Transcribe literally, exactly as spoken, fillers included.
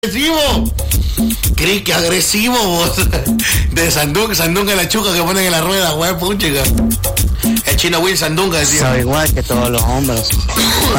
agresivo. Cris, que agresivo vos. De Sandunga, Sandunga la chuca que ponen en la rueda, güey, puchica. El chino Will Sandunga decía. Soy igual que todos los hombres.